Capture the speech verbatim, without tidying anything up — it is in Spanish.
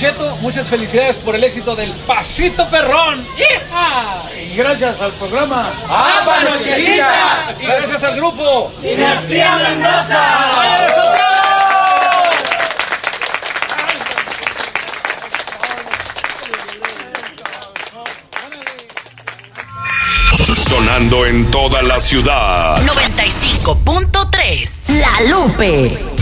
Cheto, muchas felicidades por el éxito del Pasito Perrón. ¡Hija! Y gracias al programa ¡Amba Nochecita! Y gracias al grupo Dinastía Mendoza. ¡Vaya Sonando en toda la ciudad. noventa y cinco punto tres La Lupe.